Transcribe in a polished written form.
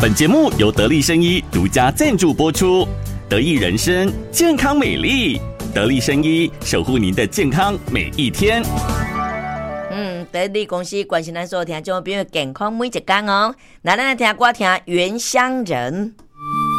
本节目由得力生医独家赞助播出，得益人生健康美丽，得力生医守护您的健康每一天。 得力公司关心咱所有听众朋友健康每一天哦。那咱来听歌，听《原乡人》。